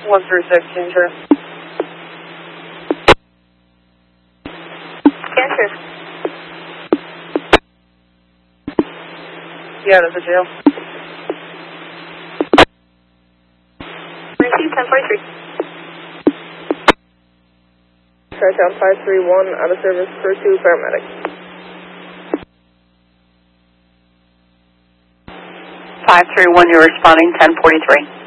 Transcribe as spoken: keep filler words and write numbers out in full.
one three six, Ginger. Ginger. Yeah, there's a jail. Receive ten forty-three. Tri-Town five three one, out of service, crew two, paramedic. five three one, you're responding ten forty-three.